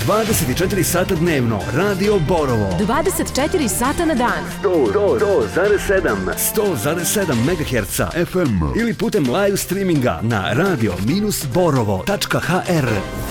24 sata dnevno. Radio Borovo. 24 sata na dan. 100,7 MHz FM ili putem live streaminga na radio-borovo.hr.